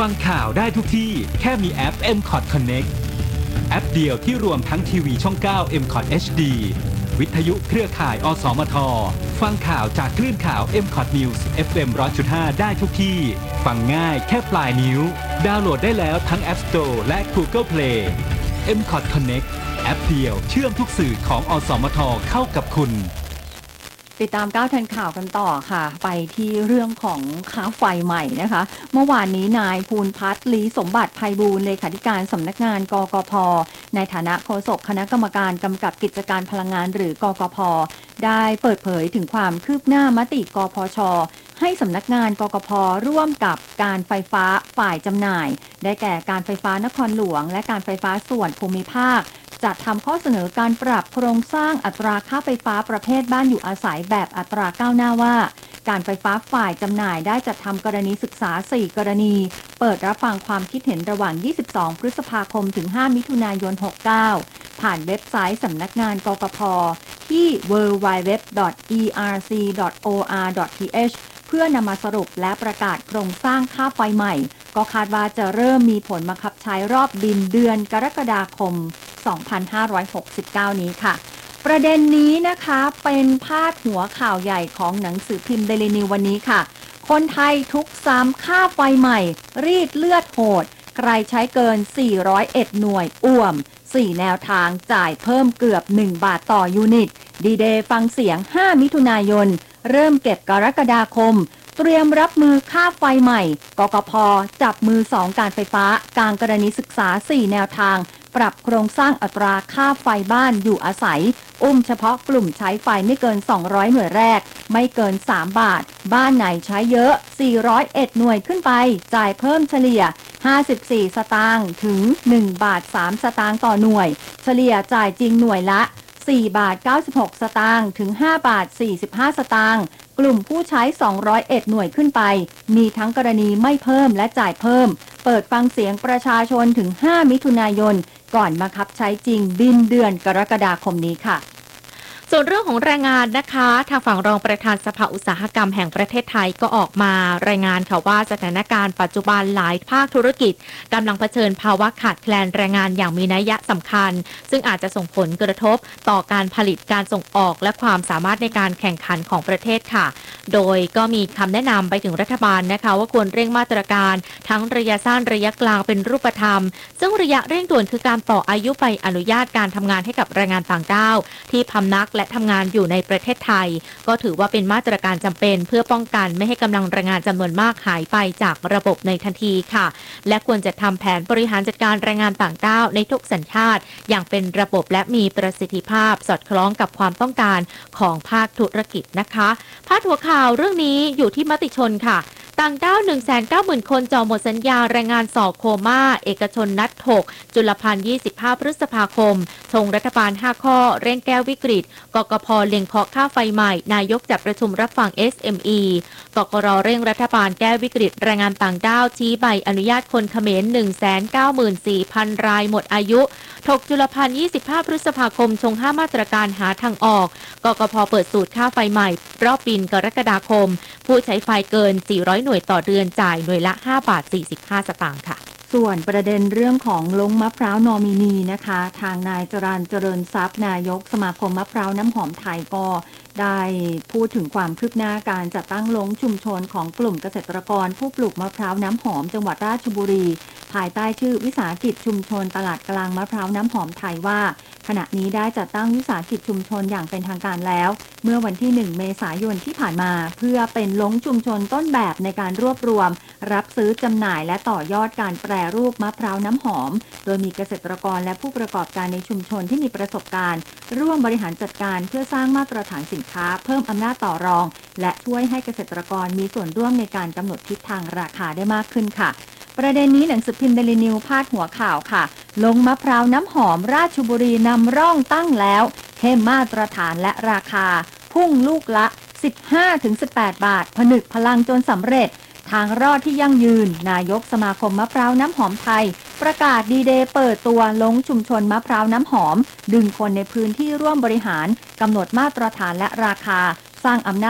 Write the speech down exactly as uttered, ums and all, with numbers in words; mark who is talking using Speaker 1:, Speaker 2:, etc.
Speaker 1: ฟังข่าวได้ทุกที่แค่มีแอป เอ็ม คอท Connect แอปเดียวที่รวมทั้งทีวีช่อง เก้า เอ็ม คอท เอช ดี วิทยุเครือข่าย อสมท ฟังข่าวจากคลื่นข่าว เอ็ม คอท News เอฟ เอ็ม หนึ่งร้อยจุดห้า ได้ทุกที่ฟังง่ายแค่ปลายนิ้วดาวน์โหลดได้แล้วทั้ง App Store และ Google Play เอ็ม คอท Connect แอปเดียวเชื่อมทุกสื่อของอสมทเข้ากับคุณ
Speaker 2: ติดตามก้าวทันข่าวกันต่อค่ะไปที่เรื่องของค่าไฟใหม่นะคะเมื่อวานนี้นายภูลพัฒน์ลีสมบัติไพบูลย์เลขาธิการสำนักงานกกพ.ในฐานะโฆษกคณะกรรมการกำกับกิจการพลังงานหรือกกพ.ได้เปิดเผยถึงความคืบหน้ามติกพช.ให้สำนักงานกกพ.ร่วมกับการไฟฟ้าฝ่ายจำหน่ายได้แก่การไฟฟ้านครหลวงและการไฟฟ้าส่วนภูมิภาคจัดทำข้อเสนอการปรับโครงสร้างอัตราค่าไฟฟ้าประเภทบ้านอยู่อาศัยแบบอัตราก้าวหน้าว่าการไฟฟ้าฝ่ายจำหน่ายได้จัดทำกรณีศึกษาสี่กรณีเปิดรับฟังความคิดเห็นระหว่างยี่สิบสองพฤษภาคมถึงห้ามิถุนายนหกสิบเก้าผ่านเว็บไซต์สำนักงานกกพ.ที่ ดับเบิลยู ดับเบิลยู ดับเบิลยู ดอท อี อาร์ ซี ดอท โอ อาร์ ดอท ที เอช เพื่อนำมาสรุปและประกาศโครงสร้างค่าไฟใหม่ก็คาดว่าจะเริ่มมีผลบังคับใช้รอบบินเดือนกรกฎาคมสองพันห้าร้อยหกสิบเก้านี้ค่ะประเด็นนี้นะคะเป็นพาดหัวข่าวใหญ่ของหนังสือพิมพ์เดลินิววันนี้ค่ะคนไทยทุกซ้ำค่าไฟใหม่รีดเลือดโหดใครใช้เกินสี่ร้อยเอ็ดหน่วยอ่วมสี่แนวทางจ่ายเพิ่มเกือบหนึ่งบาทต่อยูนิตดีเดย์ฟังเสียงห้ามิถุนายนเริ่มเก็บกรกฎาคมเตรียมรับมือค่าไฟใหม่กกพ.จับมือสองการไฟฟ้ากลางกรณีศึกษาสี่แนวทางปรับโครงสร้างอัตราค่าไฟบ้านอยู่อาศัยอุ้มเฉพาะกลุ่มใช้ไฟไม่เกินสองร้อยหน่วยแรกไม่เกินสามบาทบ้านไหนใช้เยอะสี่ร้อยเอ็ดหน่วยขึ้นไปจ่ายเพิ่มเฉลี่ยห้าสิบสี่สตางค์ถึงหนึ่งบาทสามสตางค์ต่อหน่วยเฉลี่ยจ่ายจริงหน่วยละสี่บาทเก้าสิบหกสตางค์ถึงห้าบาทสี่สิบห้าสตางค์กลุ่มผู้ใช้สองร้อยเอ็ดหน่วยขึ้นไปมีทั้งกรณีไม่เพิ่มและจ่ายเพิ่มเปิดฟังเสียงประชาชนถึงห้ามิถุนายนก่อนบังคับใช้จริงบินเดือนกรกฎาคมนี้ค่ะ
Speaker 3: ส่วนเรื่องของแรงงานนะคะทางฝั่งรองประธานสภาอุตสาหกรรมแห่งประเทศไทยก็ออกมารายงานค่ะว่าสถานการณ์ปัจจุบันหลายภาคธุรกิจกำลังเผชิญภาวะขาดแคลนแรงงานอย่างมีนัยสำคัญซึ่งอาจจะส่งผลกระทบต่อการผลิตการส่งออกและความสามารถในการแข่งขันของประเทศค่ะโดยก็มีคำแนะนำไปถึงรัฐบาลนะคะว่าควรเร่งมาตรการทั้งระยะสั้นระยะกลางเป็นรูปธรรมซึ่งระยะเร่งด่วนคือการต่ออายุใบอนุญาตการทำงานให้กับแรงงานต่างด้าวที่พำนักและทำงานอยู่ในประเทศไทยก็ถือว่าเป็นมาตรการจำเป็นเพื่อป้องกันไม่ให้กำลังแรงงานจำนวนมากหายไปจากระบบในทันทีค่ะและควรจะทำแผนบริหารจัดการแรงงานต่างด้าวในทุกสัญชาติอย่างเป็นระบบและมีประสิทธิภาพสอดคล้องกับความต้องการของภาคธุรกิจนะคะพาดหัวข่าวเรื่องนี้อยู่ที่มติชนค่ะต่างด้าว หนึ่งแสนเก้าหมื่น คนจองหมดสัญญาแรงงานสอโคม่าเอกชนนัดถกจุลภัณฑ์ยี่สิบห้าพฤษภาคมชงรัฐบาลห้าข้อเร่งแก้วิกฤตกกพ.เล็งเคาะค่าไฟใหม่นายกจัดประชุมรับฟัง เอส เอ็ม อี กกร.เร่งรัฐบาลแก้วิกฤตแรงงานต่างด้าวชี้ใบอนุญาตคนเขมร หนึ่งแสนเก้าหมื่นสี่พัน รายหมดอายุถกจุลภัณฑ์ยี่สิบห้าพฤษภาคมชงห้ามาตรการหาทางออกกกพ.เปิดสูตรค่าไฟใหม่รอบบินกรกฎาคมผู้ใช้ไฟเกินสี่ร้อยหน่วยต่อเดือนจ่ายหน่วยละห้าบาทสี่สิบห้าสตางค์ค่ะ
Speaker 2: ส่วนประเด็นเรื่องของลงมะพร้าวนอมินีนะคะทางนายจรัญเจริญทรัพย์นายกสมาคมมะพร้าวน้ำหอมไทยก็ได้พูดถึงความคืบหน้าการจัดตั้งลงชุมชนของกลุ่มเกษตรกรผู้ปลูกมะพร้าวน้ำหอมจังหวัดราชบุรีภายใต้ชื่อวิสาหกิจชุมชนตลาดกลางมะพร้าวน้ำหอมไทยว่าขณะนี้ได้จัดตั้งวิสาหกิจชุมชนอย่างเป็นทางการแล้วเมื่อวันที่หนึ่งเมษายนที่ผ่านมาเพื่อเป็นลงชุมชนต้นแบบในการรวบรวมรับซื้อจำหน่ายและต่อยอดการแปรรูปมะพร้าวน้ำหอมโดยมีเกษตรกรและผู้ประกอบการในชุมชนที่มีประสบการณ์ร่วมบริหารจัดการเพื่อสร้างมาตรฐานสินค้าเพิ่มอำนาจต่อรองและช่วยให้เกษตรกรมีส่วนร่วมในการกำหนดทิศทางราคาได้มากขึ้นค่ะประเด็นนี้หนังสือพิมพ์เดลินิวพาดหัวข่าวค่ะลงมะพร้าวน้ำหอมราชบุรีนำร่องตั้งแล้วเข้มมาตรฐานและราคาพุ่งลูกละ สิบห้าถึงสิบแปด บาทผนึกพลังจนสำเร็จทางรอดที่ยั่งยืนนายกสมาคมมะพร้าวน้ำหอมไทยประกาศดีเดย์เปิดตัวลงชุมชนมะพร้าวน้ำหอมดึงคนในพื้นที่ร่วมบริหารกำหนดมาตรฐานและราคาสร้างอำนาจ